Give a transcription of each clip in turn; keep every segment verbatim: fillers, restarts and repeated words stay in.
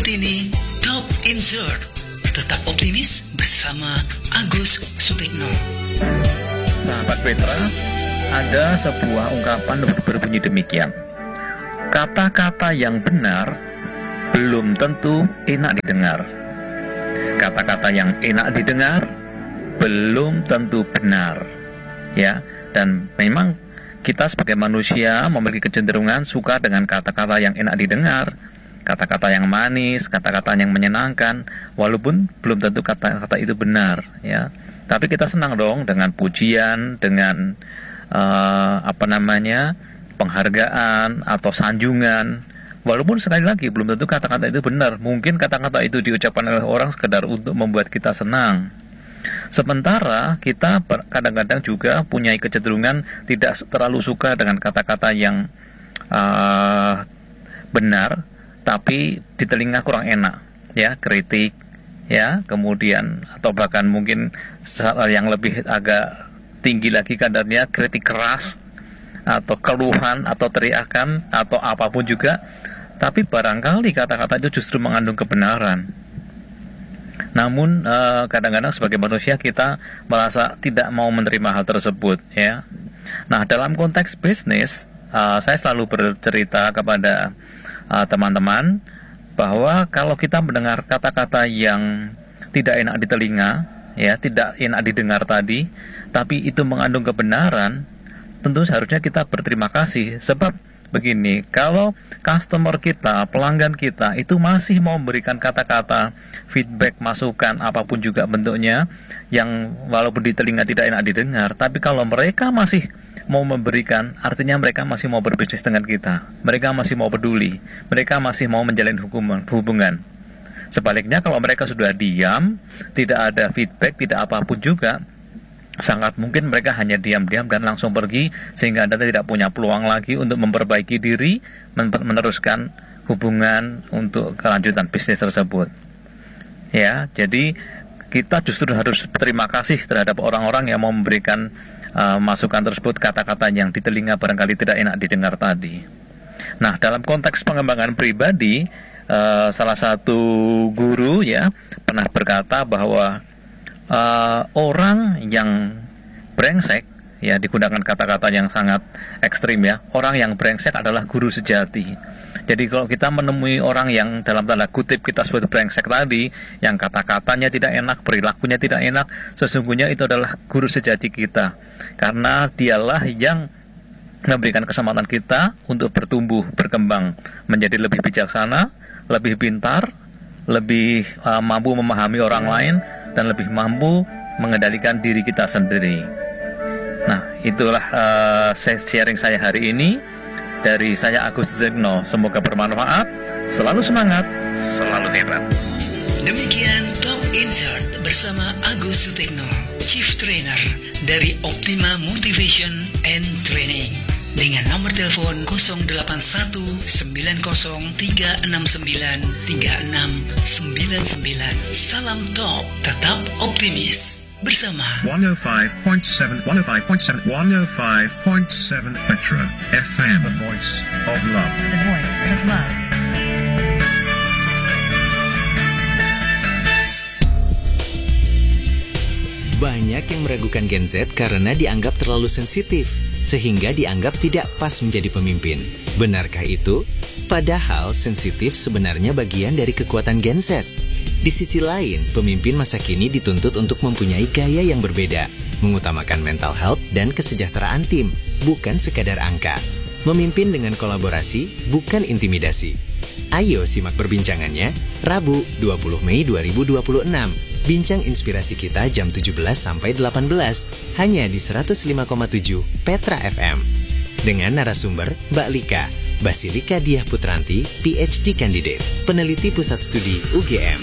ini Top Insert. Tetap optimis bersama Agus Sutikno. Sahabat Petra, ada sebuah ungkapan berbunyi demikian. Kata-kata yang benar belum tentu enak didengar. Kata-kata yang enak didengar belum tentu benar. Ya, dan memang kita sebagai manusia memiliki kecenderungan suka dengan kata-kata yang enak didengar, kata-kata yang manis, kata-kata yang menyenangkan, walaupun belum tentu kata-kata itu benar, ya. Tapi kita senang dong dengan pujian, dengan uh, apa namanya, penghargaan atau sanjungan, walaupun sekali lagi belum tentu kata-kata itu benar. Mungkin kata-kata itu diucapkan oleh orang sekedar untuk membuat kita senang. Sementara kita kadang-kadang juga punya kecenderungan tidak terlalu suka dengan kata-kata yang uh, benar, tapi di telinga kurang enak, ya, kritik, ya, kemudian atau bahkan mungkin yang lebih agak tinggi lagi kadarnya kritik keras atau keluhan atau teriakan atau apapun juga, tapi barangkali kata-kata itu justru mengandung kebenaran. Namun eh, kadang-kadang sebagai manusia kita merasa tidak mau menerima hal tersebut, ya. Nah, dalam konteks bisnis, eh, saya selalu bercerita kepada eh, teman-teman bahwa kalau kita mendengar kata-kata yang tidak enak di telinga, ya, tidak enak didengar tadi, tapi itu mengandung kebenaran, tentu seharusnya kita berterima kasih. Sebab begini, kalau customer kita, pelanggan kita itu masih mau memberikan kata-kata, feedback, masukan, apapun juga bentuknya, yang walaupun di telinga tidak enak didengar, tapi kalau mereka masih mau memberikan, artinya mereka masih mau berbisnis dengan kita, mereka masih mau peduli, mereka masih mau menjalin hubungan, hubungan. Sebaliknya kalau mereka sudah diam, tidak ada feedback, tidak apapun juga, sangat mungkin mereka hanya diam-diam dan langsung pergi, sehingga Anda tidak punya peluang lagi untuk memperbaiki diri, meneruskan hubungan untuk kelanjutan bisnis tersebut. Ya, jadi kita justru harus berterima kasih terhadap orang-orang yang mau memberikan uh, masukan tersebut, kata-kata yang di telinga barangkali tidak enak didengar tadi. Nah, dalam konteks pengembangan pribadi, uh, salah satu guru ya pernah berkata bahwa Uh, orang yang brengsek, ya, digunakan kata-kata yang sangat ekstrim, ya, orang yang brengsek adalah guru sejati. Jadi kalau kita menemui orang yang dalam tanda kutip kita sebut brengsek tadi, yang kata-katanya tidak enak, perilakunya tidak enak, sesungguhnya itu adalah guru sejati kita, karena dialah yang memberikan kesempatan kita untuk bertumbuh, berkembang, menjadi lebih bijaksana, lebih pintar, lebih uh, mampu memahami orang lain, dan lebih mampu mengendalikan diri kita sendiri. Nah, itulah uh, sharing saya hari ini dari saya Agus Sutikno. Semoga bermanfaat, selalu semangat, selalu hebat. Demikian Top Insert bersama Agus Sutikno, Chief Trainer dari Optima Motivation and Training, dengan nomor telepon nol delapan satu sembilan nol tiga enam sembilan tiga enam sembilan sembilan. Salam top, tetap optimis bersama seratus lima koma tujuh seratus lima koma tujuh seratus lima koma tujuh Petra F M, the voice of love. The voice of love. Banyak yang meragukan Gen Z karena dianggap terlalu sensitif, sehingga dianggap tidak pas menjadi pemimpin. Benarkah itu? Padahal sensitif sebenarnya bagian dari kekuatan Gen Z. Di sisi lain, pemimpin masa kini dituntut untuk mempunyai gaya yang berbeda, mengutamakan mental health dan kesejahteraan tim, bukan sekadar angka. Memimpin dengan kolaborasi, bukan intimidasi. Ayo simak perbincangannya, Rabu dua puluh Mei dua ribu dua puluh enam. Bincang inspirasi kita jam tujuh belas sampai delapan belas, hanya di seratus lima koma tujuh Petra F M. Dengan narasumber Mbak Lika, Basilika Diah Putranti, P H D Candidate, peneliti Pusat Studi U G M.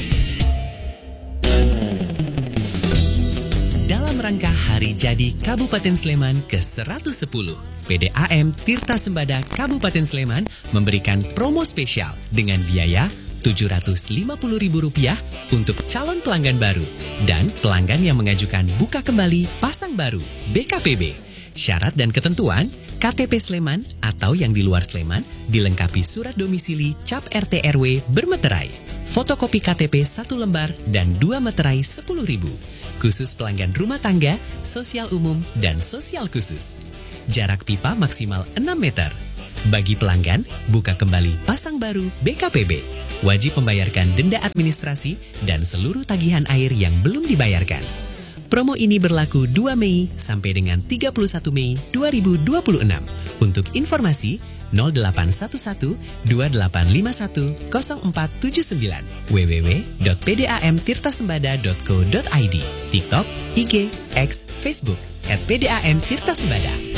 Dalam rangka Hari Jadi Kabupaten Sleman ke seratus sepuluh, P D A M Tirta Sembada Kabupaten Sleman memberikan promo spesial dengan biaya tujuh ratus lima puluh ribu rupiah untuk calon pelanggan baru dan pelanggan yang mengajukan buka kembali pasang baru B K P B. Syarat dan ketentuan, K T P Sleman atau yang di luar Sleman dilengkapi surat domisili cap R T R W bermeterai, fotokopi K T P satu lembar dan dua meterai sepuluh ribu. Khusus pelanggan rumah tangga, sosial umum, dan sosial khusus. Jarak pipa maksimal enam meter. Bagi pelanggan, buka kembali pasang baru B K P B. Wajib membayarkan denda administrasi dan seluruh tagihan air yang belum dibayarkan. Promo ini berlaku dua Mei sampai dengan tiga puluh satu Mei dua ribu dua puluh enam. Untuk informasi nol delapan satu satu dua delapan lima satu nol empat tujuh sembilan w w w dot p d a m tirta sembada dot co dot i d. TikTok, I G, X, Facebook at P D A M Tirta Sembada.